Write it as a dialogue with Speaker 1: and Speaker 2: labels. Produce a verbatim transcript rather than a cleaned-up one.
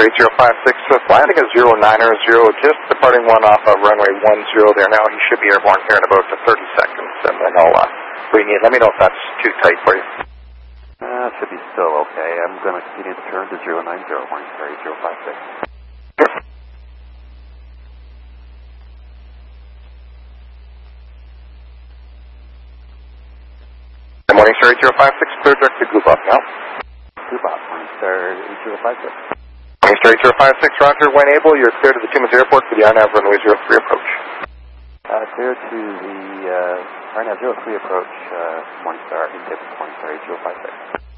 Speaker 1: Morningstar eight zero five six, Swift landing is zero nine zero, just departing one off of runway one zero there now. He should be airborne here in about thirty seconds, and then I'll uh, bring you in. Let me know if that's too tight for you.
Speaker 2: Uh, should be still okay. I'm going to continue to turn to zero nine zero, Morningstar eight zero five six.
Speaker 1: Sure. Morningstar eight zero five six, clear direct to Goobop now.
Speaker 2: Goobop, Morningstar eight zero five six.
Speaker 1: Morningstar eight zero five six, Roger. When able, you're clear to the Timmins Airport for the R NAV runway zero three approach.
Speaker 2: Uh, clear to the uh, R NAV zero three approach, uh, Morningstar, in Morningstar eight zero five six.